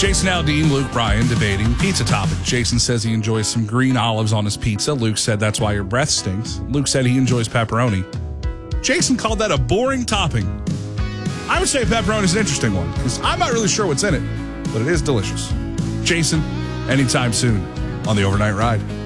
Jason Aldean, Luke Bryan debating pizza toppings. Jason says he enjoys some green olives on his pizza. Luke said that's why your breath stinks. Luke said he enjoys pepperoni. Jason called that a boring topping. I would say pepperoni is an interesting one because I'm not really sure what's in it, but it is delicious. Jason, anytime soon on the Overnight Ride.